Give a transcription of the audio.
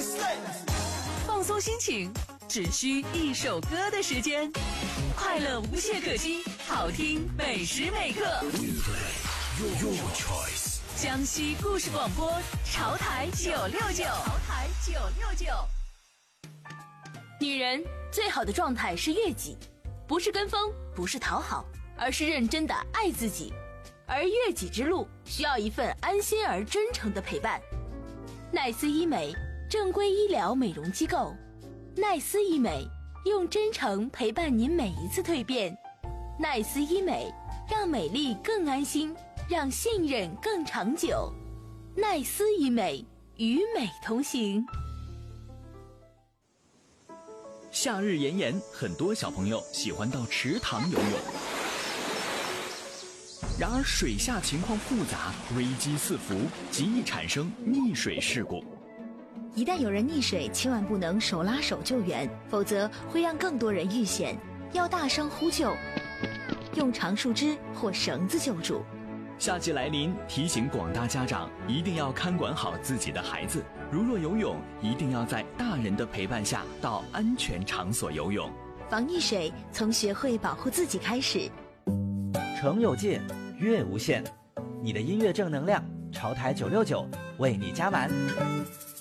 放松心情，只需一首歌的时间，快乐无懈可击，好听每时每刻。Your choice。江西故事广播，潮台969。 女人最好的状态是悦己，不是跟风，不是讨好，而是认真的爱自己。而悦己之路需要一份安心而真诚的陪伴。奈斯医美，正规医疗美容机构。奈斯医美，用真诚陪伴您每一次蜕变。奈斯医美，让美丽更安心，让信任更长久。奈斯医美，与美同行。 夏日炎炎，很多小朋友喜欢到池塘游泳。然而水下情况复杂，危机四伏，极易产生溺水事故。 一旦有人溺水，千万不能手拉手救援，否则会让更多人遇险。要大声呼救，用长树枝或绳子救助。 夏季来临，提醒广大家长一定要看管好自己的孩子。如若游泳，一定要在大人的陪伴下到安全场所游泳。 防溺水从学会保护自己开始。 程有界，乐无限，你的音乐正能量，潮台969为你加满。